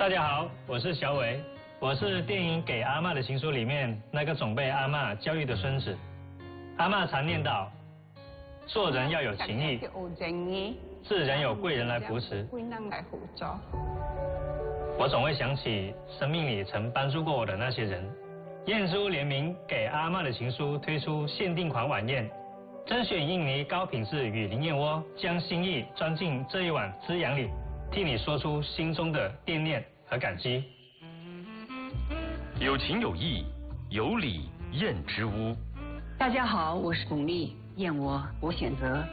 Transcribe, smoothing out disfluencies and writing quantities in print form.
大家好，我是小伟，我是电影《给阿嬷的情书》里面那个总被阿嬷教育的孙子。阿嬷常念叨，做人要有情义，自然有贵人来扶持。我总会想起生命里曾帮助过我的那些人。燕珠联名《给阿嬷的情书》推出限定款晚宴，甄选印尼高品质与灵燕窝，将心意装进这一碗滋养里，替你说出心中的惦念和感激。 有情有义，有礼燕之屋。 大家好，我是巩俐，燕窝我选择